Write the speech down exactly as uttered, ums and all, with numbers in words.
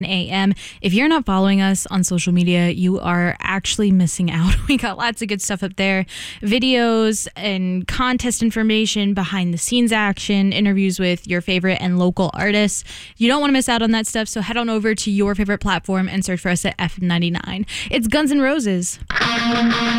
a m. If you're not following us on social media, you are actually missing out. We got lots of good stuff up there. Videos and contest information, behind the scenes action, interviews with your favorite and local artists. You don't want to miss out on that stuff, so head on over to your favorite platform and search for us at F M ninety-nine. It's Guns N' Roses.